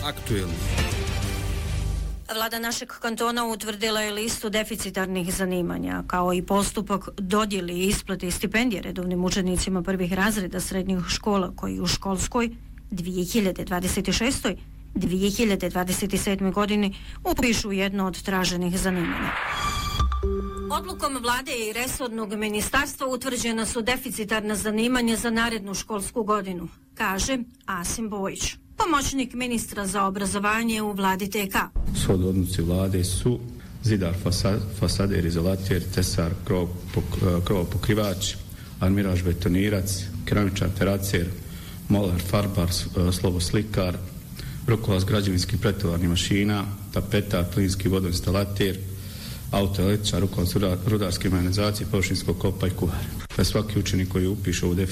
aktuelni. Vlada našeg kantona utvrdila je listu deficitarnih zanimanja, kao i postupak dodjeli i isplate stipendije redovnim učenicima prvih razreda srednjih škola koji u školskoj 2026. 2027. godini upišu jedno od traženih zanimanja. Odlukom vlade i resornog ministarstva utvrđena su deficitarna zanimanja za narednu školsku godinu, kaže Asim Bojić, pomoćnik ministra za obrazovanje u vladi TK. Svod odluci vlade su zidar, fasader, izolater, tesar, krovopokrivač, armiraž, betonirac, keramičar, teracer, molar, farbar, slovoslikar, rukovac građevinskih pretovarnih mašina, tapetar, plinski vodoinstalater, autoelektričar, rukovac rudarske mehanizacije, površinskog kopa i kuvar. Svaki učenik koji upiše u